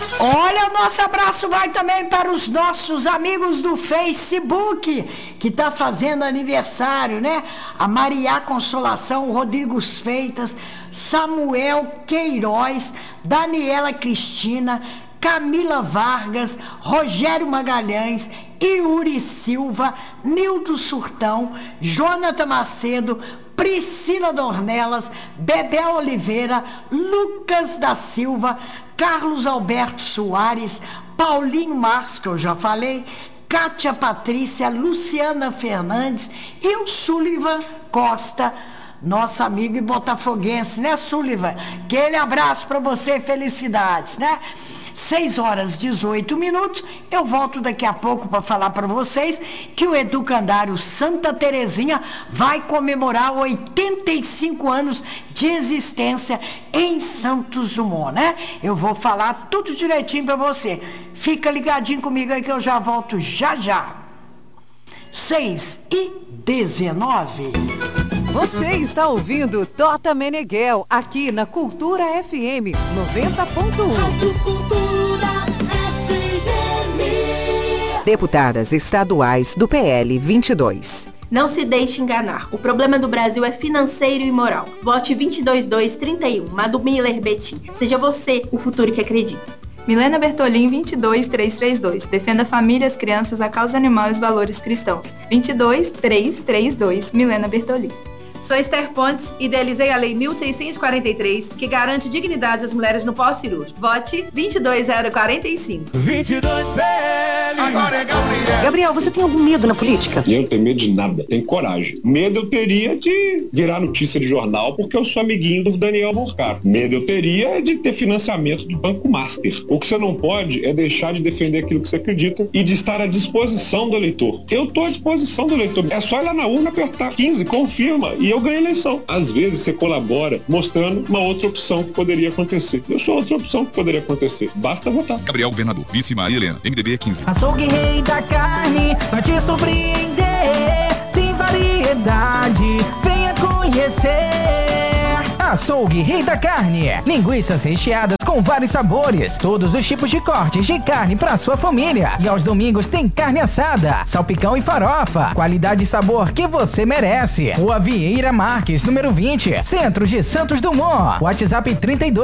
Olha, o nosso abraço vai também para os nossos amigos do Facebook, que está fazendo aniversário, né? A Maria Consolação, o Rodrigo Freitas, Samuel Queiroz, Daniela Cristina, Camila Vargas, Rogério Magalhães, Yuri Silva, Nildo Surtão, Jonathan Macedo, Priscila Dornelas, Bebé Oliveira, Lucas da Silva, Carlos Alberto Soares, Paulinho Marques, que eu já falei, Kátia Patrícia, Luciana Fernandes e o Sullivan Costa, nosso amigo botafoguense, né, Sullivan? Aquele abraço para você e felicidades, né? 6h18. Eu volto daqui a pouco para falar para vocês que o Educandário Santa Terezinha vai comemorar 85 anos de existência em Santos Dumont, né? Eu vou falar tudo direitinho para você. Fica ligadinho comigo aí que eu já volto já. 6h19. Você está ouvindo Tota Meneghel aqui na Cultura FM 90.1. Rádio Cultura FM. Deputadas estaduais do PL 22. Não se deixe enganar. O problema do Brasil é financeiro e moral. Vote 22231, Madu Miller Betim. Seja você o futuro que acredita. Milena Bertolin, 22332. Defenda a família, as crianças, a causa animal e os valores cristãos. 22332, Milena Bertolin. Sou Esther Pontes, idealizei a Lei 1643, que garante dignidade às mulheres no pós-cirúrgico. Vote 22045. 22 PL. Agora é Gabriel. Gabriel, você tem algum medo na política? Eu não tenho medo de nada, tenho coragem. Medo eu teria de virar notícia de jornal, porque eu sou amiguinho do Daniel Morcar. Medo eu teria de ter financiamento do Banco Master. O que você não pode é deixar de defender aquilo que você acredita e de estar à disposição do eleitor. Eu estou à disposição do eleitor. É só ir lá na urna apertar 15, confirma, e eu ganho a eleição. Às vezes você colabora mostrando uma outra opção que poderia acontecer. Eu sou outra opção que poderia acontecer. Basta votar. Gabriel Governador, Vice Maria Helena, MDB 15. Açougue Rei da Carne vai te surpreender. Tem variedade, venha conhecer. Açougue Rei da Carne. Linguiças recheadas com vários sabores. Todos os tipos de cortes de carne para sua família. E aos domingos tem carne assada, salpicão e farofa. Qualidade e sabor que você merece. Rua Vieira Marques, número 20, Centro de Santos Dumont. WhatsApp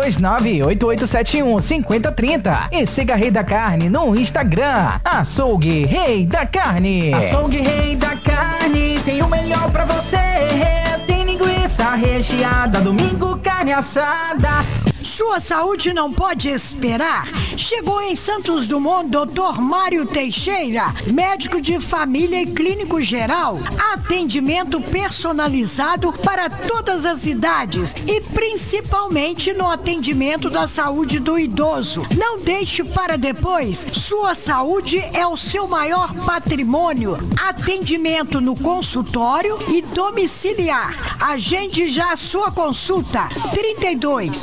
32988715030. E siga Rei da Carne no Instagram. Açougue Rei da Carne. Açougue Rei da Carne tem o melhor pra você. Tem linguiça recheada, domingo carne assada. Sua saúde não pode esperar. Chegou em Santos Dumont Dr. Mário Teixeira, médico de família e clínico geral. Atendimento personalizado para todas as idades e principalmente no atendimento da saúde do idoso. Não deixe para depois. Sua saúde é o seu maior patrimônio. Atendimento no consultório e domiciliar. Agende já a sua consulta. 32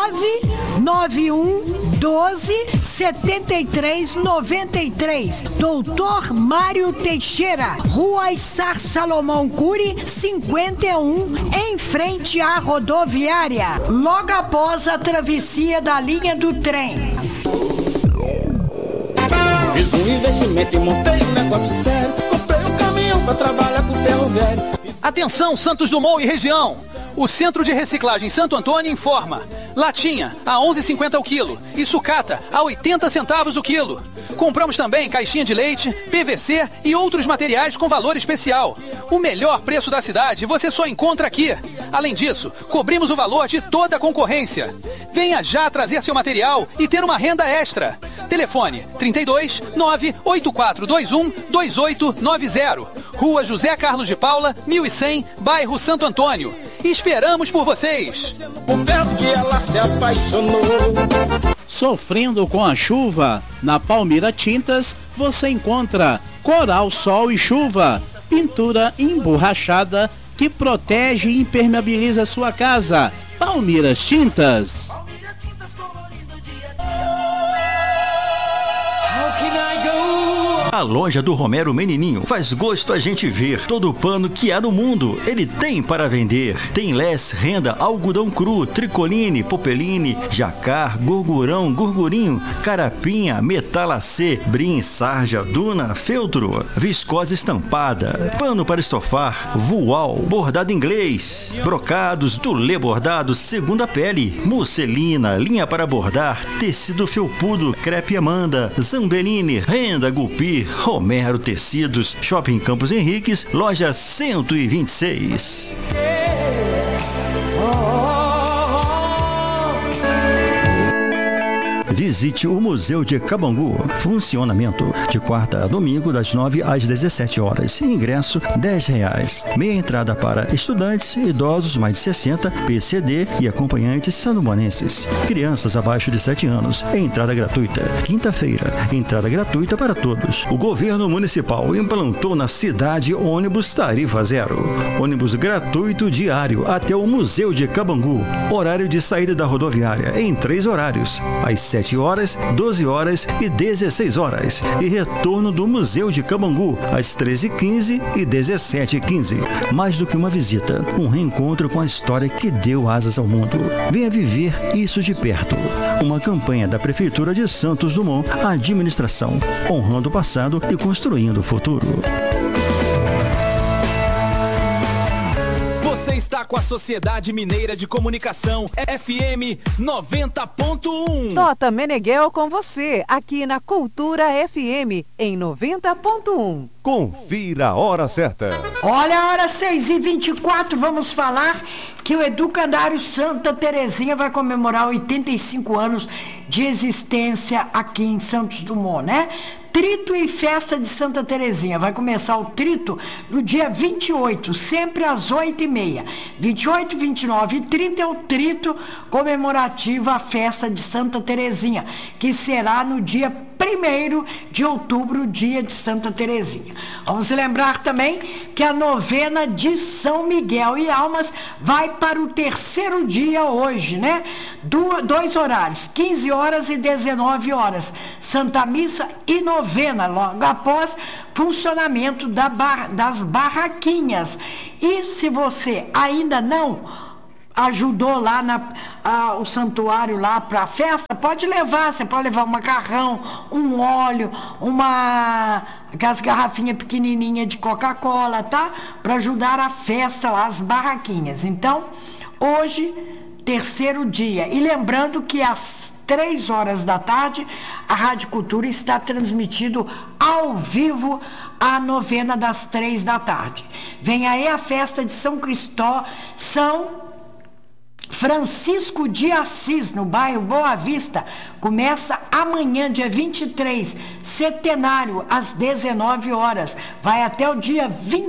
991 12 73 93. Doutor Mário Teixeira, Rua Issar Salomão Cury, 51, em frente à rodoviária, logo após a travessia da linha do trem. Fiz um investimento e montei um negócio sério. Comprei um caminhão pra trabalhar com ferro velho. Atenção, Santos Dumont e região! O Centro de Reciclagem Santo Antônio informa: latinha a 11,50 o quilo e sucata a 80 centavos o quilo. Compramos também caixinha de leite, PVC e outros materiais com valor especial. O melhor preço da cidade você só encontra aqui. Além disso, cobrimos o valor de toda a concorrência. Venha já trazer seu material e ter uma renda extra. Telefone 32 98421 2890. Rua José Carlos de Paula, 1100, bairro Santo Antônio. Esperamos por vocês! Por perto que ela se apaixonou. Sofrendo com a chuva? Na Palmira Tintas você encontra Coral, Sol e Chuva, pintura emborrachada que protege e impermeabiliza sua casa. Palmiras Tintas. A loja do Romero Menininho faz gosto a gente ver. Todo o pano que há no mundo, ele tem para vender. Tem lés, renda, algodão cru, tricoline, popeline, jacar, gorgurão, gorgurinho, carapinha, metalacê, brim, sarja, duna, feltro, viscose estampada, pano para estofar, voal, bordado inglês, brocados, dulê bordado, segunda pele, musselina, linha para bordar, tecido felpudo, crepe Amanda, Zambellini, renda Gupi, Romero Tecidos, Shopping Campos Henriques, loja 126. Visite o Museu de Cabangu. Funcionamento de quarta a domingo das 9 às 17 horas. Ingresso R$10. Meia entrada para estudantes, idosos mais de 60, PCD e acompanhantes sandomanenses. Crianças abaixo de 7 anos. Entrada gratuita. Quinta-feira, entrada gratuita para todos. O governo municipal implantou na cidade ônibus tarifa zero. Ônibus gratuito diário até o Museu de Cabangu. Horário de saída da rodoviária em 3 horários. Às 7 horas, 12 horas e 16 horas. E retorno do Museu de Cabangu às 13h15 e 17h15. Mais do que uma visita, um reencontro com a história que deu asas ao mundo. Venha viver isso de perto. Uma campanha da Prefeitura de Santos Dumont, a administração, honrando o passado e construindo o futuro. Você está com a Sociedade Mineira de Comunicação, FM 90.1. Tota Meneghel com você, aqui na Cultura FM, em 90.1. Confira a hora certa. Olha a hora 6h24, vamos falar que o Educandário Santa Terezinha vai comemorar 85 anos de existência aqui em Santos Dumont, né? Trito e Festa de Santa Terezinha. Vai começar o Trito no dia 28, sempre às 8h30. 28, 29 e 30 é o Trito comemorativo à Festa de Santa Terezinha, que será no dia 1º de outubro, dia de Santa Terezinha. Vamos lembrar também que a novena de São Miguel e Almas vai para o 3º dia hoje, né? 2 horários, 15 horas e 19 horas. Santa Missa e novena, logo após funcionamento das barraquinhas. E se você ainda não ajudou lá o santuário lá para a festa, pode levar, você pode levar um macarrão, um óleo, aquelas garrafinhas pequenininhas de Coca-Cola, tá? Para ajudar a festa lá, as barraquinhas. Então, hoje, 3º dia. E lembrando que às 3 horas da tarde, a Rádio Cultura está transmitindo ao vivo a novena das 3 da tarde. Vem aí a festa de São São Francisco de Assis, no bairro Boa Vista. Começa amanhã, dia 23, centenário, às 19 horas. Vai até o dia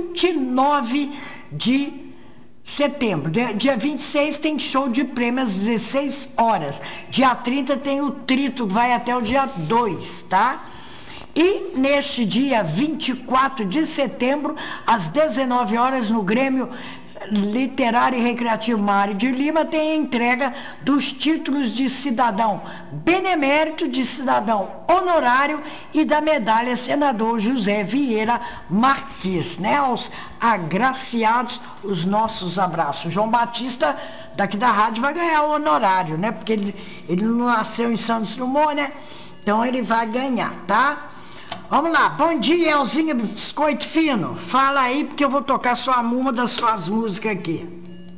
29 de setembro. Dia 26 tem show de prêmio às 16 horas. Dia 30 tem o Trito, vai até o dia 2, tá? E neste dia 24 de setembro, às 19 horas, no Grêmio Literário e Recreativo Mário de Lima, tem a entrega dos títulos de cidadão benemérito, de cidadão honorário e da medalha Senador José Vieira Marques, né? Aos agraciados, os nossos abraços. João Batista, daqui da rádio, vai ganhar o honorário, né? Porque ele não nasceu em Santos Dumont, né? Então ele vai ganhar, tá? Vamos lá, bom dia, Elzinha Biscoito Fino. Fala aí, porque eu vou tocar uma das suas músicas aqui.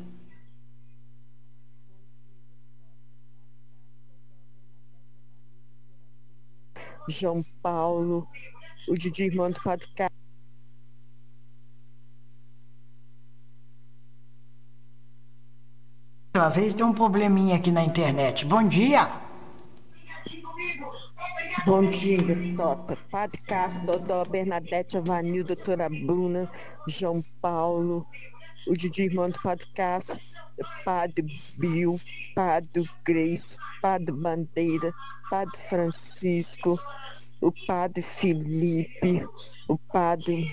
João Paulo, o Didi Irmão do Padre Carlos. Uma vez tem um probleminha aqui na internet. Bom dia. Bom dia, Tota. Padre Cássio, doutor Bernadette Avanil, doutora Bruna, João Paulo, o Didi Irmão do Padre Cássio, Padre Bill, Padre Grace, Padre Bandeira, Padre Francisco, o Padre Felipe, o Padre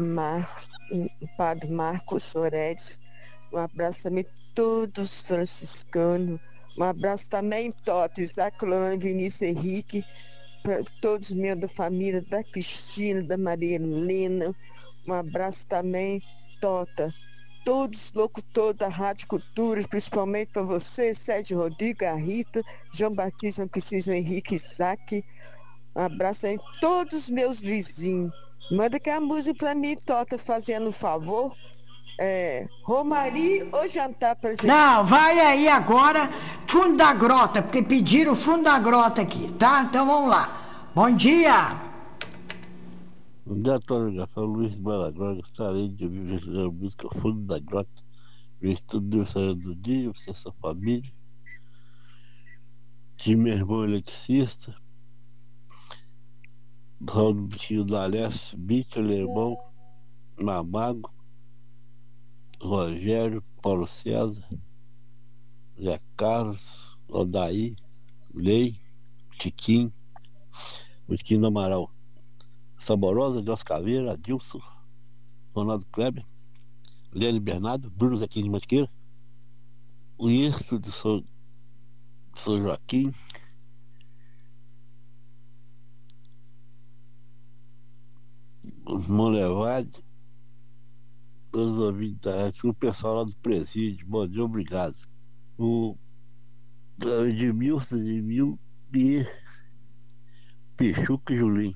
Marcos Soares. Um abraço também a todos os franciscanos. Um abraço também, Tota, Isaac Lolano, Vinícius Henrique, para todos meus da família, da Cristina, da Maria Helena. Um abraço também, Tota. Todos os locutores da Rádio Cultura, principalmente para você, Sérgio Rodrigo, a Rita, João Batista, João Cristina, João Henrique, Isaac. Um abraço aí a todos os meus vizinhos. Manda que a música para mim, Tota, fazendo um favor. Romari ou jantar pra gente? Não, vai aí agora, Fundo da Grota, porque pediram o Fundo da Grota aqui, tá? Então vamos lá. Bom dia! Bom dia, Antônio. Eu sou Luiz de Malagrão. Gostaria de ouvir a música Fundo da Grota. Vejo tudo aniversário do dia, você e sua família. De meu irmão eletricista. Raul do Bitinho da Leste, Bicho, Alemão, Mamago, Rogério, Paulo César, Zé Carlos, Odaí, Lei, Tiquinho, o Tiquinho do Amaral, Saborosa, Deus Caveira, Adilson, Ronaldo Kleber, Lene Bernardo, Bruno Zequinho de Mantiqueira, o Irso de São Joaquim, os Monlevade, todos os ouvintes da rádio, o pessoal lá do presídio, bom dia, obrigado. O Edmilson e Pichuca e Julinho.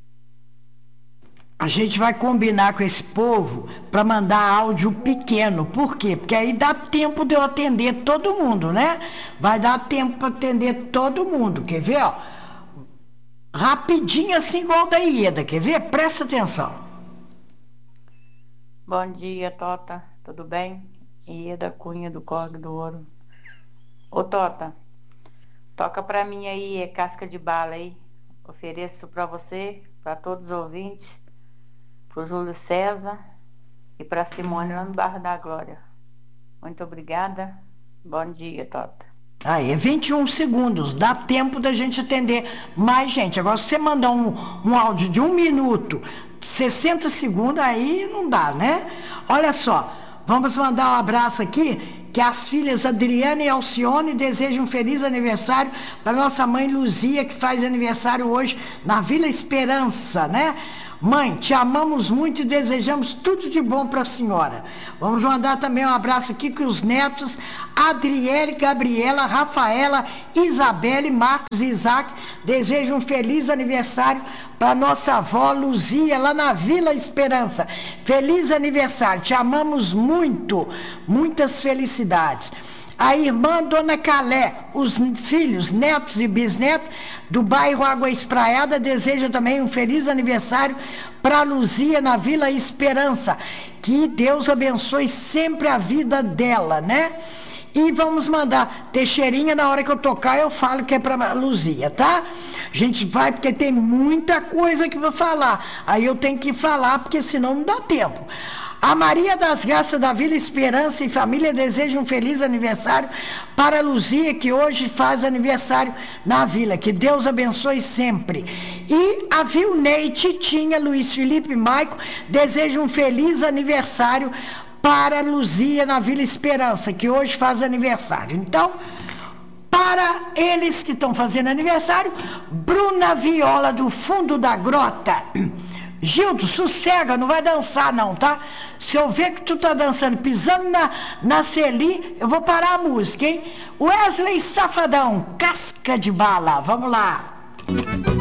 A gente vai combinar com esse povo para mandar áudio pequeno. Por quê? Porque aí dá tempo de eu atender todo mundo, né? Vai dar tempo para atender todo mundo. Quer ver, ó? Rapidinho assim igual da Ieda. Quer ver? Presta atenção. Bom dia, Tota. Tudo bem? Ieda Cunha do Córrego do Ouro. Ô, Tota, toca pra mim aí, Casca de Bala aí. Ofereço pra você, pra todos os ouvintes, pro Júlio César e pra Simone lá no Barra da Glória. Muito obrigada. Bom dia, Tota. Aí, 21 segundos, dá tempo da gente atender mais gente. Agora, se você mandar um áudio de 1 minuto, 60 segundos, aí não dá, né? Olha só, vamos mandar um abraço aqui, que as filhas Adriana e Alcione desejam um feliz aniversário para nossa mãe Luzia, que faz aniversário hoje na Vila Esperança, né? Mãe, te amamos muito e desejamos tudo de bom para a senhora. Vamos mandar também um abraço aqui com os netos Adriele, Gabriela, Rafaela, Isabelle, Marcos e Isaac. Desejam um feliz aniversário para nossa avó Luzia, lá na Vila Esperança. Feliz aniversário, te amamos muito, muitas felicidades. A irmã Dona Calé, os filhos, netos e bisnetos do bairro Água Espraiada desejam também um feliz aniversário para Luzia na Vila Esperança. Que Deus abençoe sempre a vida dela, né? E vamos mandar Teixeirinha, na hora que eu tocar eu falo que é para Luzia, tá? A gente vai, porque tem muita coisa que eu vou falar. Aí eu tenho que falar, porque senão não dá tempo. A Maria das Graças da Vila Esperança e família desejam um feliz aniversário para a Luzia, que hoje faz aniversário na vila. Que Deus abençoe sempre. E a Vilnei, Titinha, Luiz Felipe e Maico desejam um feliz aniversário para a Luzia na Vila Esperança, que hoje faz aniversário. Então, para eles que estão fazendo aniversário, Bruna Viola do Fundo da Grota. Gildo, sossega, não vai dançar não, tá? Se eu ver que tu tá dançando, pisando na Celi, eu vou parar a música, hein? Wesley Safadão, Casca de Bala, vamos lá.